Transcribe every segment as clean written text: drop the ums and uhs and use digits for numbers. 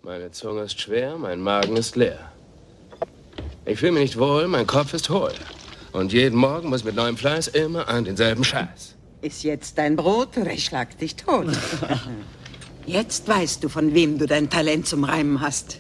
Meine Zunge ist schwer, mein Magen ist leer. Ich fühle mich nicht wohl, mein Kopf ist hohl. Und jeden Morgen muss mit neuem Fleiß immer an denselben Scheiß. Ist jetzt dein Brot oder ich schlag dich tot. Jetzt weißt du, von wem du dein Talent zum Reimen hast.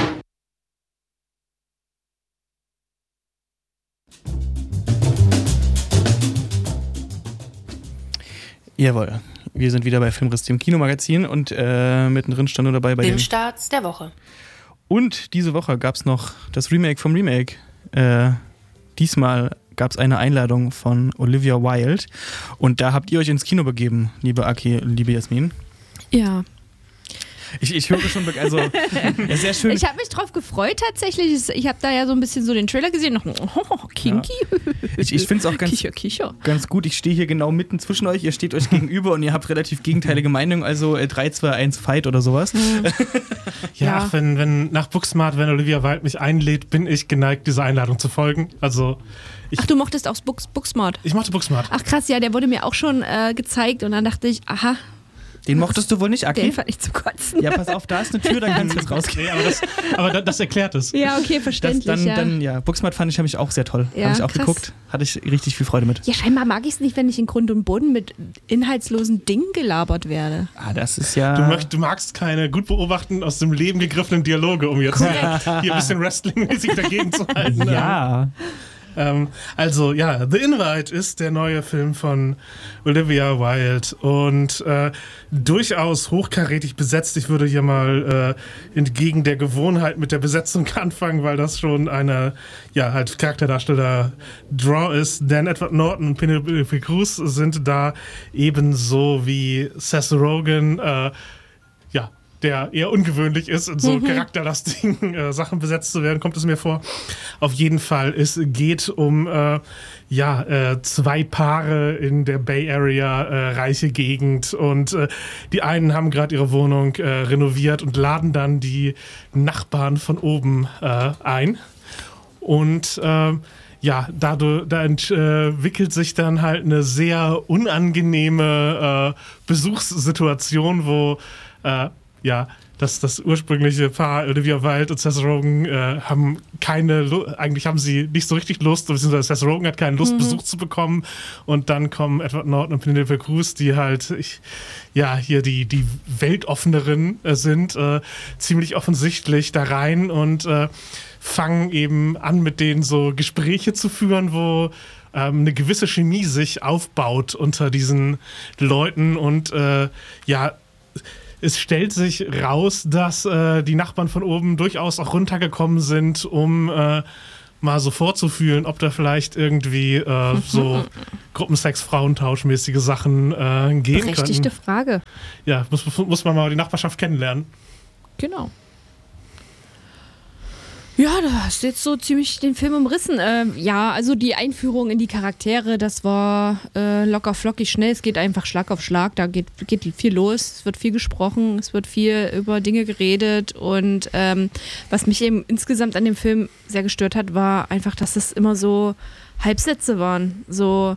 Jawohl. Wir sind wieder bei Filmriss, dem Kinomagazin und mittendrin stand nur dabei bei den Filmstarts der Woche. Und diese Woche gab es noch das Remake vom Remake. Diesmal gab es eine Einladung von Olivia Wilde und da habt ihr euch ins Kino begeben, liebe Aki, liebe Jasmin. Ja. Ich höre schon, also sehr schön. Ich habe mich drauf gefreut tatsächlich. Ich habe da ja so ein bisschen so den Trailer gesehen. Noch kinky. Ja. Ich finde es auch ganz gut. Ich stehe hier genau mitten zwischen euch. Ihr steht euch gegenüber und ihr habt relativ gegenteilige Meinungen. Also 3, 2, 1 Fight oder sowas. Ja, ach, wenn nach Booksmart, wenn Olivia Wilde mich einlädt, bin ich geneigt, dieser Einladung zu folgen. Also ach, du mochtest auch Booksmart? Ich mochte Booksmart. Ach krass, ja, der wurde mir auch schon gezeigt und dann dachte ich, aha. Den mochtest du wohl nicht, Aki? Den fand ich zu kotzen. Ja, pass auf, da ist eine Tür, dann kannst du jetzt rausgehen. Nee, aber das erklärt es. Ja, okay, verständlich. Ja, Booksmart habe ich auch sehr toll. Ja, habe ich auch krass. geguckt, hatte ich richtig viel Freude mit. Ja, scheinbar mag ich es nicht, wenn ich in Grund und Boden mit inhaltslosen Dingen gelabert werde. Ah, das ist ja... Du magst keine gut beobachten, aus dem Leben gegriffenen Dialoge, um jetzt hier ein bisschen Wrestling-mäßig dagegen zu halten. Ja. Also, ja, The Invite ist der neue Film von Olivia Wilde und durchaus hochkarätig besetzt. Ich würde hier mal entgegen der Gewohnheit mit der Besetzung anfangen, weil das schon eine, ja, halt Charakterdarsteller-Draw ist. Denn Edward Norton und Penelope Cruz sind da ebenso wie Seth Rogen, der eher ungewöhnlich ist, in so charakterlastigen Sachen besetzt zu werden, kommt es mir vor. Auf jeden Fall, es geht um 2 Paare in der Bay Area, reiche Gegend und die einen haben gerade ihre Wohnung renoviert und laden dann die Nachbarn von oben ein und da entwickelt sich dann halt eine sehr unangenehme Besuchssituation, wo das ursprüngliche Paar Olivia Wilde und Seth Rogen eigentlich haben sie nicht so richtig Lust, beziehungsweise Seth Rogen hat keine Lust, Besuch zu bekommen und dann kommen Edward Norton und Penelope Cruz, die halt hier die weltoffeneren sind, ziemlich offensichtlich da rein und fangen eben an, mit denen so Gespräche zu führen, wo eine gewisse Chemie sich aufbaut unter diesen Leuten und es stellt sich raus, dass die Nachbarn von oben durchaus auch runtergekommen sind, um mal so vorzufühlen, ob da vielleicht irgendwie so Gruppensex, Frauentauschmäßige Sachen gehen können. Berechtigte Frage. Ja, muss man mal die Nachbarschaft kennenlernen. Genau. Ja, da hast du jetzt so ziemlich den Film umrissen. Also die Einführung in die Charaktere, das war locker flockig schnell. Es geht einfach Schlag auf Schlag, da geht viel los, es wird viel gesprochen, es wird viel über Dinge geredet und was mich eben insgesamt an dem Film sehr gestört hat, war einfach, dass es immer so Halbsätze waren. So,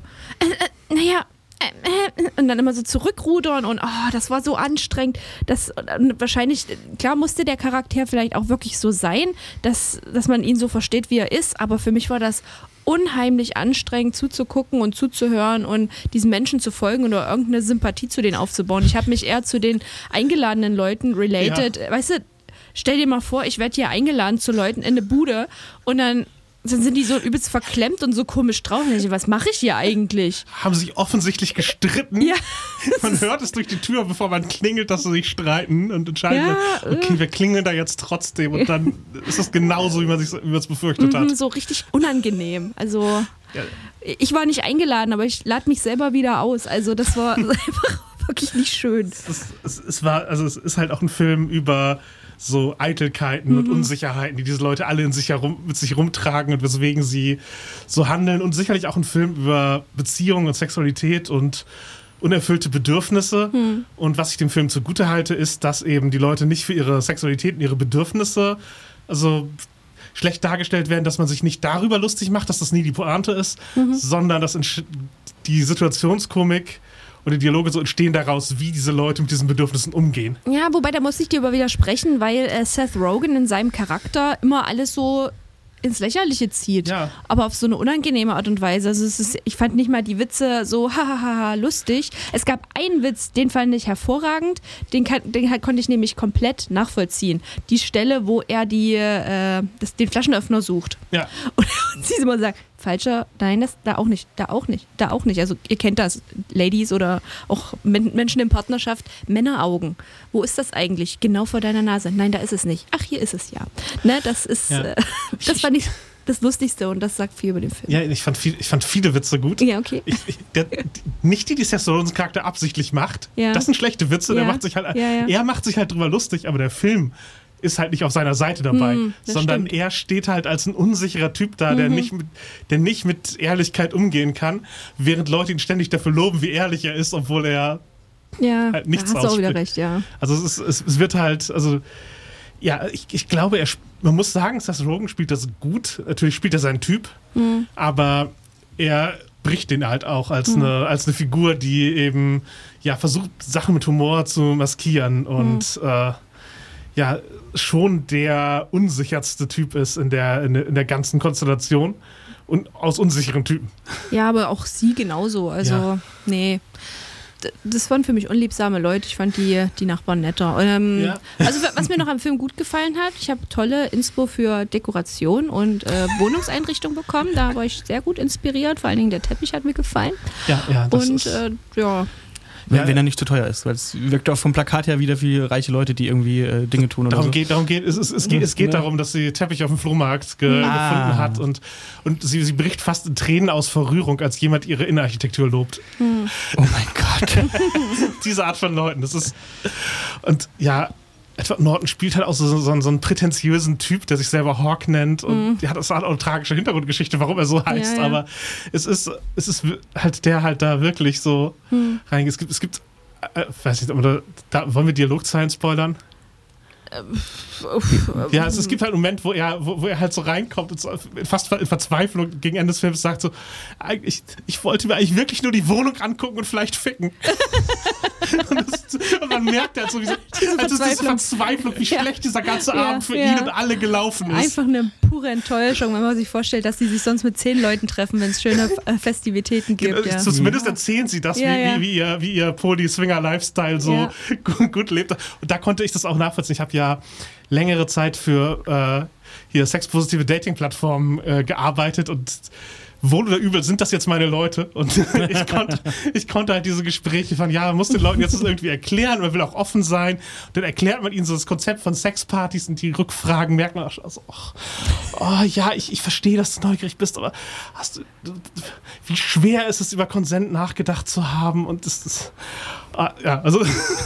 und dann immer so zurückrudern und das war so anstrengend. Wahrscheinlich, klar musste der Charakter vielleicht auch wirklich so sein, dass man ihn so versteht, wie er ist, aber für mich war das unheimlich anstrengend zuzugucken und zuzuhören und diesen Menschen zu folgen oder irgendeine Sympathie zu denen aufzubauen. Ich habe mich eher zu den eingeladenen Leuten related. Ja. Weißt du, stell dir mal vor, ich werde hier eingeladen zu Leuten in eine Bude und dann sind die so übelst verklemmt und so komisch drauf. Und ich, was mache ich hier eigentlich? Haben sich offensichtlich gestritten. Ja. Man hört es durch die Tür, bevor man klingelt, dass sie sich streiten und entscheiden, okay, wir klingeln da jetzt trotzdem. Und dann ist es genauso, wie man es befürchtet hat. So richtig unangenehm. Also, ich war nicht eingeladen, aber ich lade mich selber wieder aus. Also, das war einfach wirklich nicht schön. Es ist halt auch ein Film über so Eitelkeiten und Unsicherheiten, die diese Leute alle mit sich rumtragen und weswegen sie so handeln. Und sicherlich auch ein Film über Beziehungen und Sexualität und unerfüllte Bedürfnisse. Und was ich dem Film zugute halte, ist, dass eben die Leute nicht für ihre Sexualität und ihre Bedürfnisse schlecht dargestellt werden, dass man sich nicht darüber lustig macht, dass das nie die Pointe ist, sondern dass die Situationskomik und die Dialoge so entstehen daraus, wie diese Leute mit diesen Bedürfnissen umgehen. Ja, wobei, da muss ich dir aber widersprechen, weil Seth Rogen in seinem Charakter immer alles so ins Lächerliche zieht, Ja. aber auf so eine unangenehme Art und Weise. Also ich fand nicht mal die Witze so hahaha lustig. Es gab einen Witz, den fand ich hervorragend, den konnte ich nämlich komplett nachvollziehen. Die Stelle, wo er den Flaschenöffner sucht. Ja. Und sie immer sagt, falscher, nein, da auch nicht. Also ihr kennt das, Ladies oder auch Menschen in Partnerschaft, Männeraugen. Wo ist das eigentlich? Genau vor deiner Nase. Nein, da ist es nicht. Ach, hier ist es ja. Ne, das ist, das fand ich das Lustigste und das sagt viel über den Film. Ja, ich fand viele Witze gut. Ja, okay. Nicht die Seth Rogans Charakter absichtlich macht. Ja. Das sind schlechte Witze. Ja. Er macht sich halt drüber lustig, aber der Film ist halt nicht auf seiner Seite dabei, sondern stimmt. er steht halt als ein unsicherer Typ da, der nicht mit Ehrlichkeit umgehen kann, während Leute ihn ständig dafür loben, wie ehrlich er ist, obwohl er halt nichts da hast du auch wieder ausspricht. recht, ja. Also es wird halt, also ja, ich glaube, man muss sagen, Seth Rogen spielt das gut. Natürlich spielt er seinen Typ, aber er bricht den halt auch als eine Figur, die eben versucht, Sachen mit Humor zu maskieren und schon der unsicherste Typ ist in der ganzen Konstellation und aus unsicheren Typen. Ja, aber auch sie genauso. Also, nee. Das waren für mich unliebsame Leute. Ich fand die Nachbarn netter. Also, was mir noch am Film gut gefallen hat, ich habe tolle Inspo für Dekoration und Wohnungseinrichtung bekommen. Da war ich sehr gut inspiriert. Vor allen Dingen der Teppich hat mir gefallen. Ja, das Und ist... Wenn er nicht zu teuer ist, weil es wirkt auch vom Plakat her wieder für reiche Leute, die irgendwie Dinge tun oder Darum geht es geht darum, dass sie Teppich auf dem Flohmarkt gefunden hat und sie bricht fast in Tränen aus vor Rührung, als jemand ihre Innenarchitektur lobt. Oh mein Gott. Diese Art von Leuten, das ist... Und ja, Edward Norton spielt halt auch so einen prätentiösen Typ, der sich selber Hawk nennt und das hat auch eine tragische Hintergrundgeschichte, warum er so heißt, aber es ist halt der halt da wirklich so reingeht. Es gibt weiß nicht, wollen wir Dialogzeilen spoilern? Ja, es gibt halt einen Moment, wo er halt so reinkommt und so fast in Verzweiflung gegen Ende des Films sagt so, ich wollte mir eigentlich wirklich nur die Wohnung angucken und vielleicht ficken. und man merkt halt so, diese Verzweiflung, wie schlecht dieser ganze Abend für ihn und alle gelaufen ist. Einfach eine pure Enttäuschung, wenn man sich vorstellt, dass sie sich sonst mit 10 Leuten treffen, wenn es schöne Festivitäten gibt. Zumindest erzählen sie das, wie ihr Poly-Swinger-Lifestyle so gut lebt. Und da konnte ich das auch nachvollziehen. Ich habe ja längere Zeit für sexpositive Dating-Plattformen gearbeitet und wohl oder übel sind das jetzt meine Leute und ich konnte halt diese Gespräche von, man muss den Leuten jetzt das irgendwie erklären, man will auch offen sein und dann erklärt man ihnen so das Konzept von Sexpartys und die Rückfragen merkt man auch schon so, ich verstehe, dass du neugierig bist, aber wie schwer ist es, über Konsent nachgedacht zu haben und also